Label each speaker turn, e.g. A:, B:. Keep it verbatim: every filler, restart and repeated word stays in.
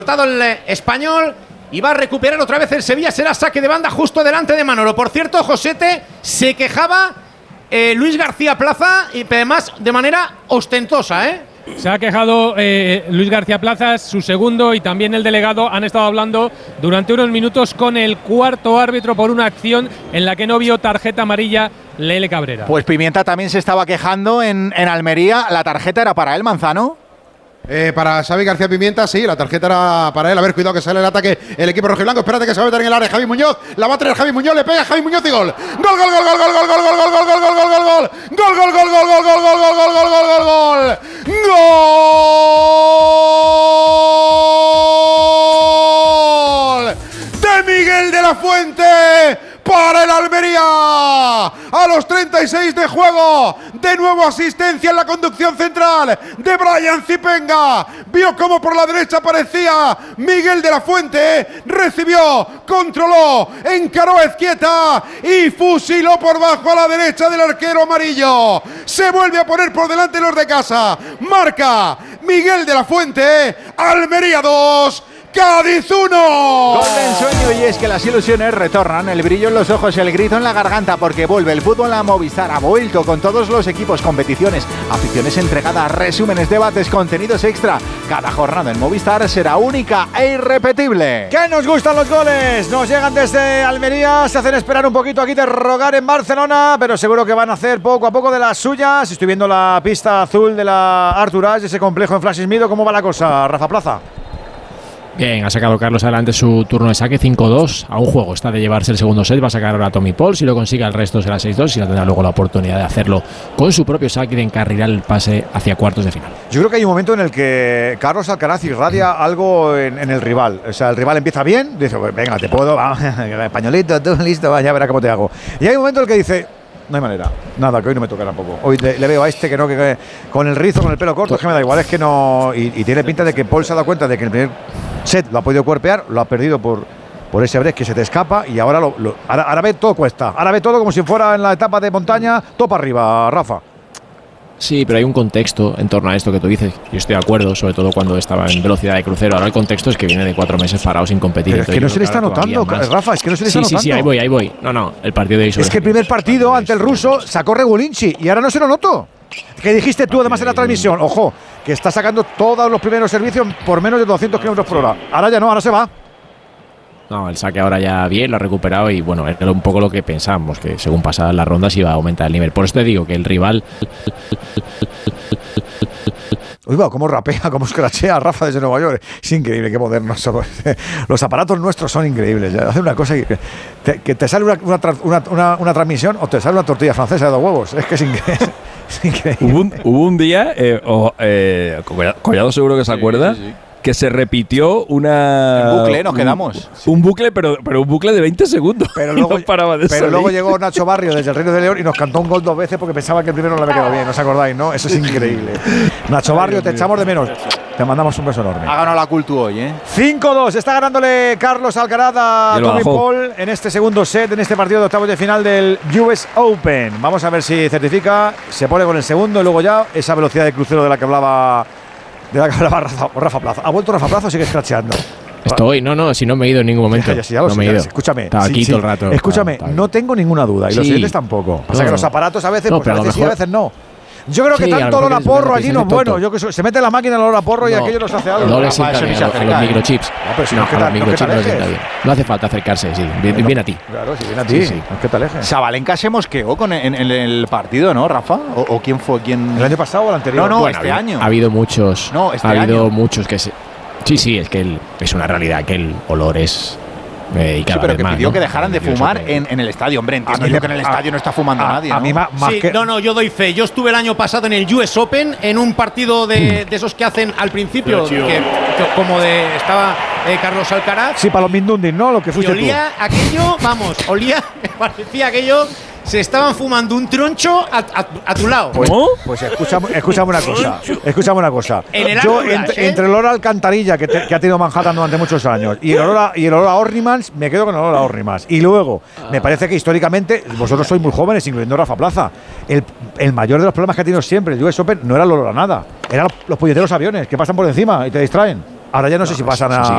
A: El español y va a recuperar otra vez el Sevilla. Será saque de banda justo delante de Manolo. Por cierto, Josete, se quejaba eh, Luis García Plaza y además de manera ostentosa, ¿eh?
B: Se ha quejado eh, Luis García Plaza, su segundo, y también el delegado han estado hablando durante unos minutos con el cuarto árbitro por una acción en la que no vio tarjeta amarilla Lele Cabrera.
C: Pues Pimienta también se estaba quejando en, en Almería. ¿La tarjeta era para él, Manzano?
D: Eh, para Xavi García Pimienta, sí, la tarjeta era para él. A ver, cuidado que sale el ataque el equipo rojiblanco. Espérate que se va a meter en el área Javi Muñoz. La va a traer Javi Muñoz, le pega Javi Muñoz y gol. Gol, gol, gol, gol, gol, gol, gol, gol, gol, gol, gol, gol, gol, gol, gol. Gol, gol, gol, gol, gol, gol, gol, gol, gol, gol, gol, gol, gol. Gol de Miguel de la Fuente para el Almería. A los treinta y seis de juego, de nuevo asistencia en la conducción central de Brian Zipenga. Vio cómo por la derecha aparecía Miguel de la Fuente, recibió, controló, encaró a Ezquieta y fusiló por bajo a la derecha del arquero amarillo. Se vuelve a poner por delante los de casa. Marca Miguel de la Fuente. Almería dos, Cádiz uno.
C: Gol de ensueño, y es que las ilusiones retornan, el brillo en los ojos, el grito en la garganta, porque vuelve el fútbol a Movistar. Ha vuelto con todos los equipos, competiciones, aficiones entregadas, resúmenes, debates, contenidos extra. Cada jornada en Movistar será única e irrepetible.
E: ¡Que nos gustan los goles! Nos llegan desde Almería, se hacen esperar un poquito aquí de rogar en Barcelona, pero seguro que van a hacer poco a poco de las suyas. Estoy viendo la pista azul de la Artur Ashe, ese complejo en Flash Mido. ¿Cómo va la cosa, Rafa Plaza?
B: Bien, ha sacado Carlos adelante su turno de saque cinco dos. A un juego está de llevarse el segundo set. Va a sacar ahora a Tommy Paul. Si lo consigue, el resto será seis dos y tendrá luego la oportunidad de hacerlo con su propio saque y de encarrilar el pase hacia cuartos de final.
E: Yo creo que hay un momento en el que Carlos Alcaraz irradia algo en, en el rival. O sea, el rival empieza bien, dice, venga, te puedo, va, españolito, tú listo, va, ya verá cómo te hago. Y hay un momento en el que dice, no hay manera, nada, que hoy no me toca tampoco. Hoy le, le veo a este que no, que, que con el rizo, con el pelo corto, es que me da igual, es que no. Y, y tiene pinta de que Paul se ha dado cuenta de que el primer set lo ha podido cuerpear, lo ha perdido por, por ese break que se te escapa, y ahora, lo, lo, ahora, ahora ve todo cuesta. Ahora ve todo como si fuera en la etapa de montaña, todo para arriba, Rafa.
B: Sí, pero hay un contexto en torno a esto que tú dices. Yo estoy de acuerdo, sobre todo cuando estaba en velocidad de crucero. Ahora el contexto es que viene de cuatro meses parado sin competir.
E: Pero es que no se le está notando, Rafa, es que no se le está
B: notando. Sí, sí, sí, ahí voy, ahí voy. No, no, el partido de ahí.
E: Es que el primer partido ante el ruso sacó Regulinci y ahora no se lo noto. ¿Qué dijiste tú además en la transmisión? Ojo, que está sacando todos los primeros servicios por menos de doscientos kilómetros por hora. Ahora ya no, ahora se va.
B: No, el saque ahora ya bien, lo ha recuperado y bueno, era un poco lo que pensábamos, que según pasaban las rondas iba a aumentar el nivel. Por eso te digo que el rival…
E: Uy, va, cómo rapea, cómo escrachea Rafa desde Nueva York. Es increíble, qué modernos somos. Los aparatos nuestros son increíbles. Hace una cosa que te, que te sale una, una, una, una transmisión o te sale una tortilla francesa de dos huevos. Es que es increíble. Es increíble.
F: Hubo, un, hubo un día, eh, oh, eh, Collado seguro que se acuerda, sí, sí, sí. que se repitió una…
C: Un bucle, nos quedamos.
F: Un, un bucle, pero, pero un bucle de veinte segundos.
E: Pero luego,
F: no paraba de
E: pero luego llegó Nacho Barrio desde el Reino de León y nos cantó un gol dos veces porque pensaba que el primero no le había quedado bien. ¿No os acordáis, no? Eso es increíble. Nacho Barrio, te echamos de menos. Te mandamos un beso enorme.
C: Ha ganado la Cultu hoy, ¿eh?
E: cinco dos. Está ganándole Carlos Alcaraz a Tommy Paul en este segundo set, en este partido de octavos de final del U S Open. Vamos a ver si certifica. Se pone con el segundo y luego ya esa velocidad de crucero de la que hablaba… De la que hablaba Rafa, Rafa Plaza. ¿Ha vuelto Rafa Plaza o sigue escracheando?
B: Estoy, no, no, si no me he ido en ningún momento.
E: Ya, ya, ya, ya,
B: no me he ido.
E: Escúchame.
B: Estaba
E: sí,
B: aquí
E: sí.
B: todo el rato.
E: Escúchame,
B: estaba, estaba
E: no tengo ninguna duda. Y sí. Los siguientes tampoco. Pasa no, que los aparatos a veces, no, pues a veces sí, a veces no. Yo creo que sí, tanto olor a porro allí no es bueno. Yo que se mete la máquina el olor a porro no, y aquello nos hace algo.
B: No le sienta bien a los microchips.
E: No, pero si
B: no,
E: no,
B: a los microchips no le sienta bien. No hace falta acercarse, sí. Viene bien a ti.
E: Claro, si viene a ti. Sí, sí. ¿Qué te alejes?
C: Sabalenka se mosqueó con en, en el partido, ¿no, Rafa? ¿O, o quién fue? ¿Quién?
E: ¿El año pasado o el anterior?
C: No, no,
B: bueno,
C: este
B: ha,
C: año.
B: Ha habido muchos.
C: No, este
B: ha habido
C: año.
B: muchos que se… Sí, sí, es que el, es una realidad que el olor es… Eh, y cada
C: sí, pero
B: vez
C: que
B: más,
C: pidió
B: ¿no?
C: que dejaran de fumar en, en el estadio, hombre. Entiendo yo que en el estadio a, no está fumando
E: a,
C: nadie.
E: A
C: ¿no?
E: mí más, más
A: sí,
E: que…
A: no, no, yo doy fe. Yo estuve el año pasado en el U S Open en un partido de, de esos que hacen al principio, que, que, como de estaba eh, Carlos Alcaraz.
E: Sí, para los Mindundis, ¿no? Lo que fuiste
A: y olía
E: tú.
A: aquello, vamos, olía, parecía aquello… Se estaban fumando un troncho a, a, a tu lado.
E: Pues, pues escúchame, escúchame una cosa. Escúchame una cosa.
A: En el
E: Yo,
A: Atlas,
E: entre,
A: ¿eh?
E: entre el olor a alcantarilla que, te, que ha tenido Manhattan durante muchos años y el olor a, y el olor a Orrimans, me quedo con el olor a Orrimans. Y luego, ah. me parece que históricamente, vosotros sois muy jóvenes, incluyendo Rafa Plaza, el, el mayor de los problemas que ha tenido siempre el U S Open no era el olor a nada. Eran los puñeteros aviones que pasan por encima y te distraen. Ahora ya no, no sé si pasan a,